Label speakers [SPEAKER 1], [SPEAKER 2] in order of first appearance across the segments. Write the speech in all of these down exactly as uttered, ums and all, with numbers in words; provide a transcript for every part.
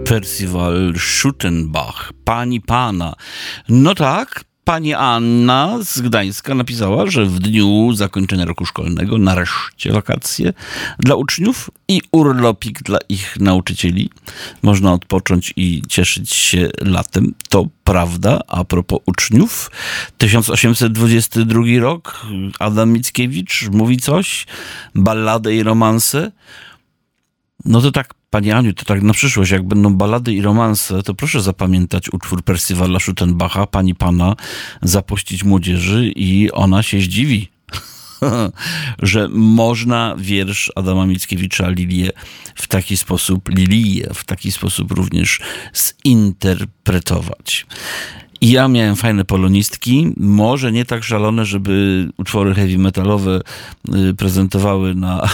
[SPEAKER 1] Percival Schuttenbach, pani pana. No tak, pani Anna z Gdańska napisała, że w dniu zakończenia roku szkolnego nareszcie wakacje dla uczniów i urlopik dla ich nauczycieli. Można odpocząć i cieszyć się latem. To prawda. A propos uczniów, tysiąc osiemset dwudziesty drugi rok, Adam Mickiewicz mówi coś, balladę i romanse. No to tak, pani Aniu, to tak na przyszłość, jak będą balady i romanse, to proszę zapamiętać utwór Percivala Schuttenbacha, pani pana, zapuścić młodzieży i ona się zdziwi, że można wiersz Adama Mickiewicza Lilię w taki sposób, Lilię w taki sposób również zinterpretować. I ja miałem fajne polonistki, może nie tak szalone, żeby utwory heavy metalowe prezentowały na,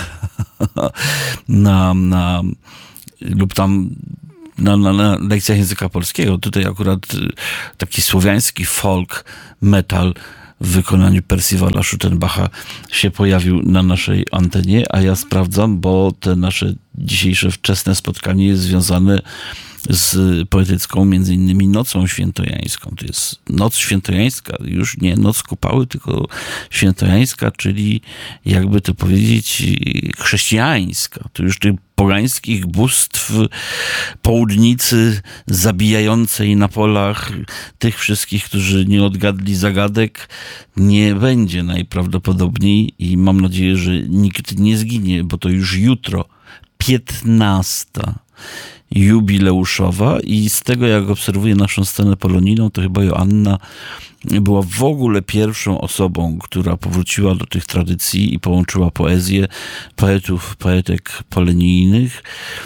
[SPEAKER 1] na, na lub tam na, na, na lekcjach języka polskiego. Tutaj akurat taki słowiański folk metal w wykonaniu Percivala Schuttenbacha się pojawił na naszej antenie, a ja sprawdzam, bo te nasze dzisiejsze wczesne spotkanie jest związane z poetycką, między innymi Nocą Świętojańską. To jest Noc Świętojańska, już nie Noc Kupały, tylko Świętojańska, czyli jakby to powiedzieć chrześcijańska. To już tych pogańskich bóstw, południcy zabijającej na polach tych wszystkich, którzy nie odgadli zagadek, nie będzie najprawdopodobniej i mam nadzieję, że nikt nie zginie, bo to już jutro, piętnasta jubileuszowa i z tego, jak obserwuję naszą scenę polonijną, to chyba Joanna była w ogóle pierwszą osobą, która powróciła do tych tradycji i połączyła poezję poetów, poetek polonijnych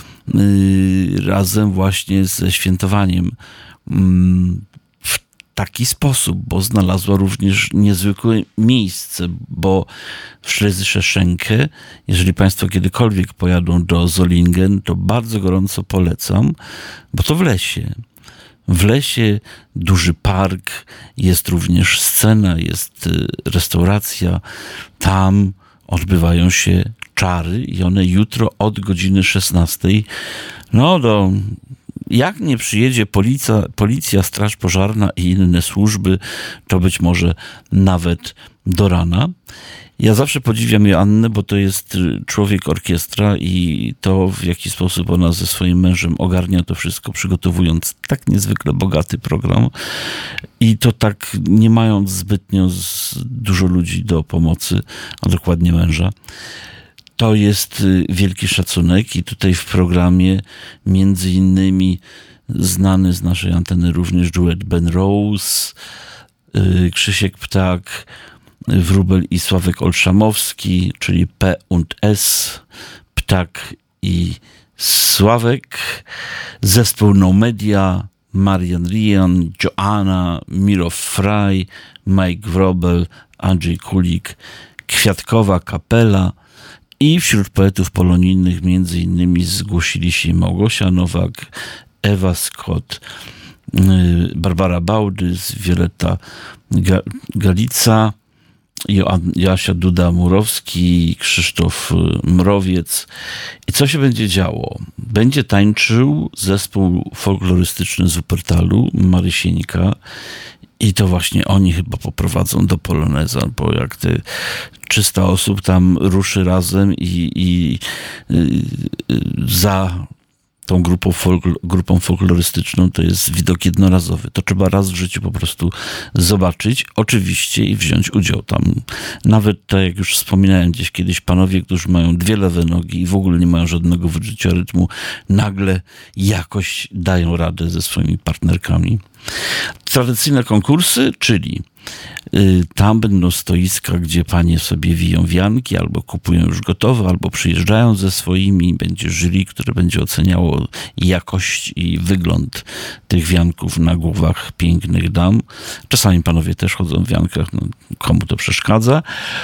[SPEAKER 1] yy, razem właśnie ze świętowaniem yy, w taki sposób, bo znalazła również niezwykłe miejsce, bo w Schlesische Schenke, jeżeli Państwo kiedykolwiek pojadą do Solingen, to bardzo gorąco polecam, bo to w lesie. W lesie duży park, jest również scena, jest restauracja. Tam odbywają się czary i one jutro od godziny szesnastej, no do... Jak nie przyjedzie policja, policja, straż pożarna i inne służby, to być może nawet do rana. Ja zawsze podziwiam Joannę, bo to jest człowiek orkiestra i to, w jaki sposób ona ze swoim mężem ogarnia to wszystko, przygotowując tak niezwykle bogaty program i to tak nie mając zbytnio dużo ludzi do pomocy, a dokładnie męża. To jest wielki szacunek i tutaj w programie między innymi znany z naszej anteny również duet Ben Rose, Krzysiek Ptak, Wróbel i Sławek Olszamowski, czyli P und S, Ptak i Sławek, zespół No Media, Marian Rian, Joanna, Miro Frey, Mike Wrobel, Andrzej Kulik, Kwiatkowa Kapela. I wśród poetów polonijnych między innymi zgłosili się Małgosia Nowak, Ewa Scott, Barbara Bałdys, Wioletta Galica, Joasia Duda-Murowski, Krzysztof Mrowiec. I co się będzie działo? Będzie tańczył zespół folklorystyczny z Wuppertalu, Marysieńka. I to właśnie oni chyba poprowadzą do Poloneza, bo jak te trzysta osób tam ruszy razem i, i y, y, za tą grupą, folkl- grupą folklorystyczną, to jest widok jednorazowy. To trzeba raz w życiu po prostu zobaczyć, oczywiście, i wziąć udział tam. Nawet tak jak już wspominałem gdzieś kiedyś, panowie, którzy mają dwie lewe nogi i w ogóle nie mają żadnego wyczucia rytmu, nagle jakoś dają radę ze swoimi partnerkami. Tradycyjne konkursy, czyli y, tam będą stoiska, gdzie panie sobie wiją wianki, albo kupują już gotowe, albo przyjeżdżają ze swoimi. Będzie jury, które będzie oceniało jakość i wygląd tych wianków na głowach pięknych dam. Czasami panowie też chodzą w wiankach, no, komu to przeszkadza.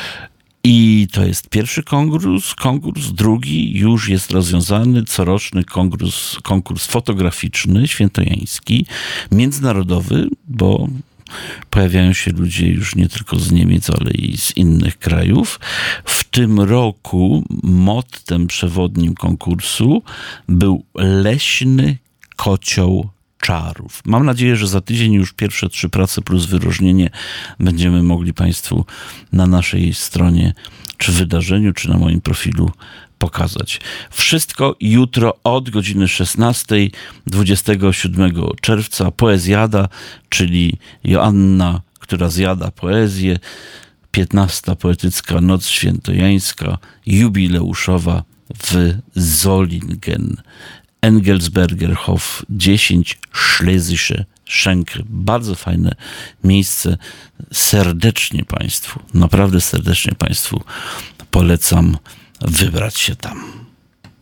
[SPEAKER 1] I to jest pierwszy konkurs. Konkurs drugi już jest rozwiązany. Coroczny konkurs, konkurs fotograficzny, świętojański, międzynarodowy, bo pojawiają się ludzie już nie tylko z Niemiec, ale i z innych krajów. W tym roku mottem przewodnim konkursu był leśny Kocioł czarów. Mam nadzieję, że za tydzień już pierwsze trzy prace plus wyróżnienie będziemy mogli Państwu na naszej stronie, czy wydarzeniu, czy na moim profilu pokazać. Wszystko jutro od godziny szesnastej, dwudziestego siódmego czerwca. Poezjada, czyli Joanna, która zjada poezję. piętnasta Poetycka Noc Świętojańska, jubileuszowa w Solingen. Engelsberger Hof dziesięć, Schlesische Schenker. Bardzo fajne miejsce. Serdecznie Państwu, naprawdę serdecznie Państwu polecam wybrać się tam.